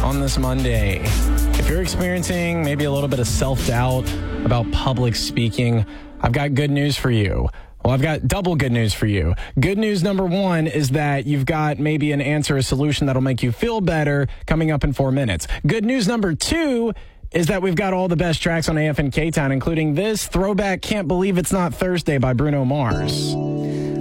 on this Monday. If you're experiencing maybe a little bit of self-doubt about public speaking, I've got good news for you. Well, I've got double good news for you. Good news number one is that you've got maybe an answer, a solution that'll make you feel better coming up in 4 minutes. Good news number two is that we've got all the best tracks on AFN K-Town, including this throwback Can't Believe It's Not Thursday by Bruno Mars.